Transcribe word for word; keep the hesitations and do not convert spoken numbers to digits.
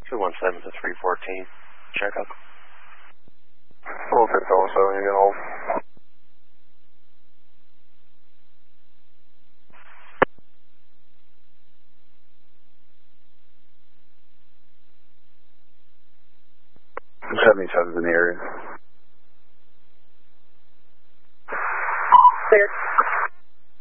two one seven to three fourteen. Check up. Okay, seven seven, you can hold. seventy-seven's in the area. Clear.